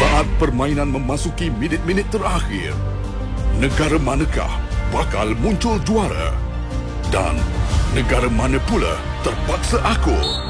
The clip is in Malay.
Saat permainan memasuki minit-minit terakhir, negara manakah bakal muncul juara? Dan negara mana pula terpaksa akur?